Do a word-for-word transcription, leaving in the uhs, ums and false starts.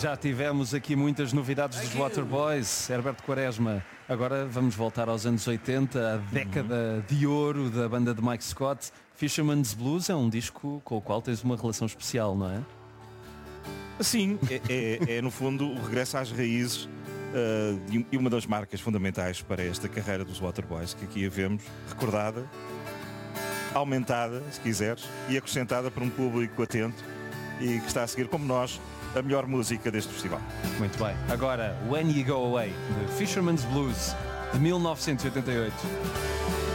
Já tivemos aqui muitas novidades dos Waterboys, Herberto Quaresma. Agora vamos voltar aos anos oitenta, a década de ouro da banda de Mike Scott. Fisherman's Blues é um disco com o qual tens uma relação especial, não é? Sim, é, é, é no fundo o regresso às raízes uh, e uma das marcas fundamentais para esta carreira dos Waterboys, que aqui a vemos recordada, aumentada, se quiseres, e acrescentada por um público atento e que está a seguir, como nós, a melhor música deste festival. Muito bem. Agora, When You Go Away, de Fisherman's Blues, de mil novecentos e oitenta e oito.